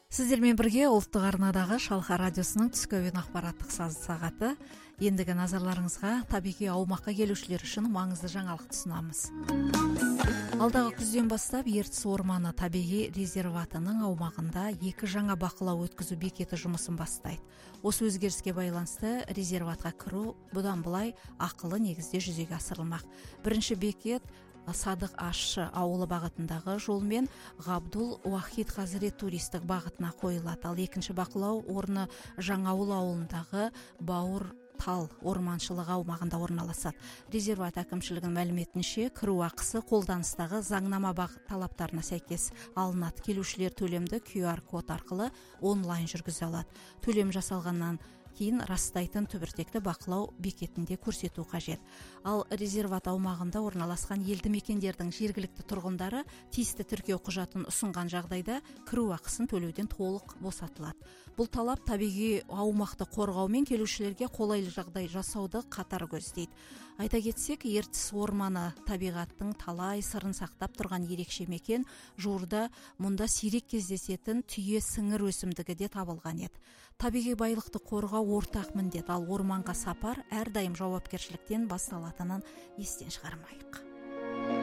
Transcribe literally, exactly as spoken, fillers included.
Сіздермен бірге ұлттық арнадағы Шалқар радиосының түскі әуен ақпараттық сағаты. Ендігі назарларыңызға табиғи аумаққа келушілер үшін маңызды жаңалық ұсынамыз. Алдағы күзден бастап Ертіс орманы табиғи резерватының аумағында екі жаңа бақылау өткізу бекеті жұмысын бастайды. Осы өзгеріске байланысты резерватқа кіру бұдан былай ақылы негізде жүзеге асырылмақ. Бірінші бекет Садық Ашшы ауылы бағытындағы жолмен Ғабдул Уахид Хазірет туристік бағытына қойылады. Ал екінші бақылау орны Жаңауыл ауылындағы Бауыр тал орманшылығы аумағында орналасады. Резерват әкімшілігінің мәліметінше, кіру ақысы қолданыстағы заңнама талаптарына сәйкес алынады. Келушілер төлемді ку ар код арқылы онлайн жүргізе алады. Төлем жасалғаннан кейін растайтын түбіртекті бақылау бекетінде көрсету қажет. Ал резерват аумағында орналасқан елді мекендердің жергілікті тұрғындары тиісті тіркеу құжатын ұсынған жағдайда кіру ақысын төлеуден толық босатылады. Бұл талап табиғи аумақты қорғау мен келушілерге қолайлы жағдай жасауды қатар көздейді. Айта кетсек, Ертіс орманы табиғаттың талай сырын сақтап тұрған ерекше мекен. Жуырда мұнда сирек кездесетін түйе сіңір өсімдігі де табылған еді. Табиғи байлықты қорғау ортақ міндет, ал орманға сапар әрдайым жауапкершіліктен басталатынын естен шығармайық.